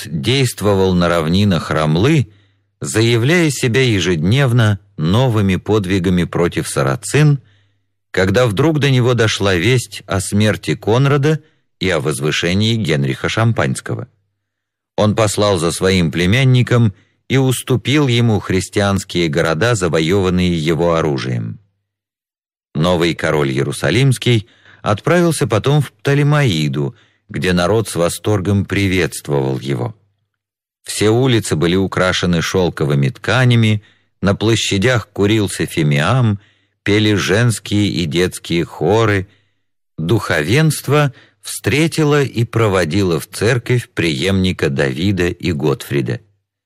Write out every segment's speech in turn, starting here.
действовал на равнинах Рамлы, заявляя себя ежедневно новыми подвигами против сарацин, когда вдруг до него дошла весть о смерти Конрада и о возвышении Генриха Шампанского. Он послал за своим племянником и уступил ему христианские города, завоеванные его оружием. Новый король Иерусалимский отправился потом в Птолемаиду, где народ с восторгом приветствовал его. Все улицы были украшены шелковыми тканями, на площадях курился фимиам, пели женские и детские хоры. Духовенство встретило и проводило в церковь преемника Давида и Готфрида.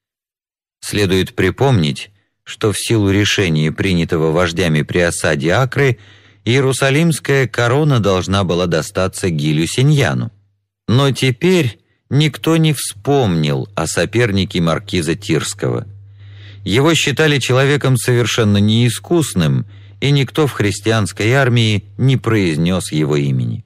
Следует припомнить, что в силу решения, принятого вождями при осаде Акры, иерусалимская корона должна была достаться Гилю Синьяну. Но теперь никто не вспомнил о сопернике маркиза Тирского. Его считали человеком совершенно неискусным, и никто в христианской армии не произнес его имени.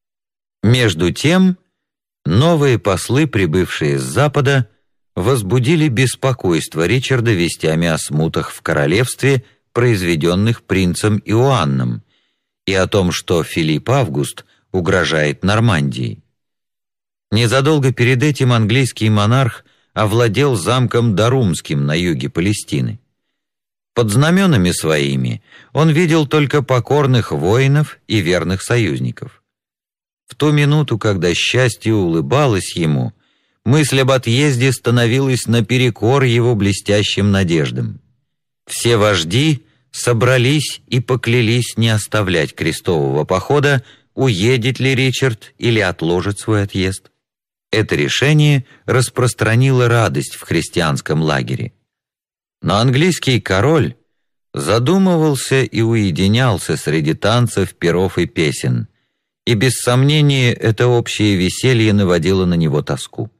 Между тем, новые послы, прибывшие с запада, возбудили беспокойство Ричарда вестями о смутах в королевстве, произведенных принцем Иоанном, и о том, что Филипп Август угрожает Нормандии. Незадолго перед этим английский монарх овладел замком Дарумским на юге Палестины. Под знаменами своими он видел только покорных воинов и верных союзников. В ту минуту, когда счастье улыбалось ему, мысль об отъезде становилась наперекор его блестящим надеждам. Все вожди собрались и поклялись не оставлять крестового похода, уедет ли Ричард или отложит свой отъезд. Это решение распространило радость в христианском лагере. Но английский король задумывался и уединялся среди танцев, пиров и песен, и без сомнения это общее веселье наводило на него тоску.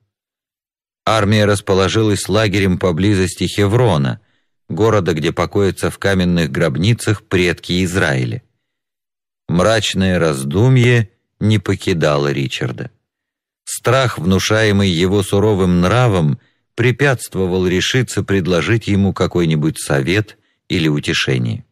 Армия расположилась лагерем поблизости Хеврона, города, где покоятся в каменных гробницах предки Израиля. Мрачное раздумье не покидало Ричарда. Страх, внушаемый его суровым нравом, препятствовал решиться предложить ему какой-нибудь совет или утешение.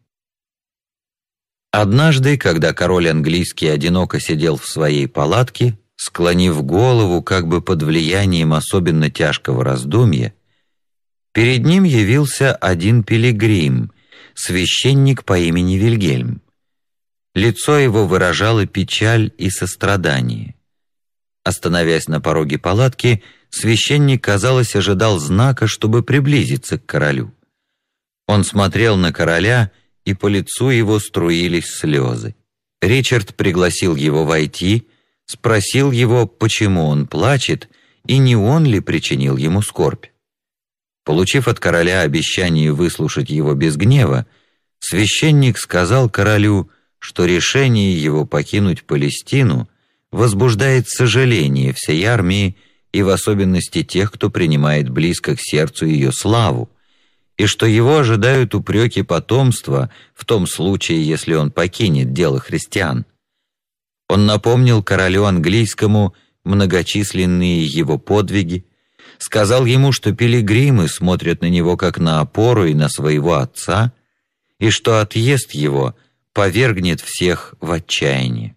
Однажды, когда король английский одиноко сидел в своей палатке, склонив голову как бы под влиянием особенно тяжкого раздумья, перед ним явился один пилигрим, священник по имени Вильгельм. Лицо его выражало печаль и сострадание. Остановясь на пороге палатки, священник, казалось, ожидал знака, чтобы приблизиться к королю. Он смотрел на короля, и по лицу его струились слезы. Ричард пригласил его войти, спросил его, почему он плачет, и не он ли причинил ему скорбь. Получив от короля обещание выслушать его без гнева, священник сказал королю, что решение его покинуть Палестину возбуждает сожаление всей армии и в особенности тех, кто принимает близко к сердцу ее славу, и что его ожидают упреки потомства в том случае, если он покинет дело христиан. Он напомнил королю английскому многочисленные его подвиги, сказал ему, что пилигримы смотрят на него как на опору и на своего отца, и что отъезд его повергнет всех в отчаяние.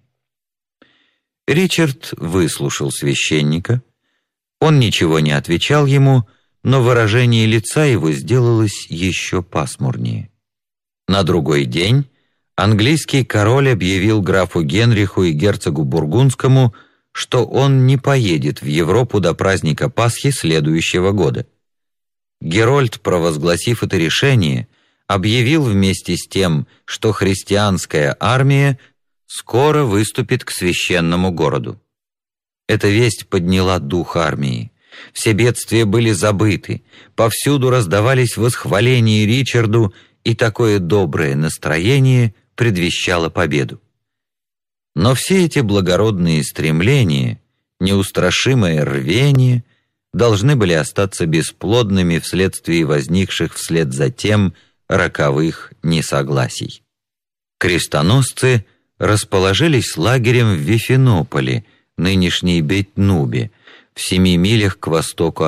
Ричард выслушал священника. Он ничего не отвечал ему, но выражение лица его сделалось еще пасмурнее. На другой день английский король объявил графу Генриху и герцогу Бургундскому, что он не поедет в Европу до праздника Пасхи следующего года. Герольд, провозгласив это решение, объявил вместе с тем, что христианская армия скоро выступит к священному городу. Эта весть подняла дух армии. Все бедствия были забыты, повсюду раздавались восхваления Ричарду, и такое доброе настроение предвещало победу. Но все эти благородные стремления, неустрашимое рвение должны были остаться бесплодными вследствие возникших вслед за тем роковых несогласий. Крестоносцы расположились лагерем в Вифинополе, нынешней Бейт-Нубе, в 7 милях к востоку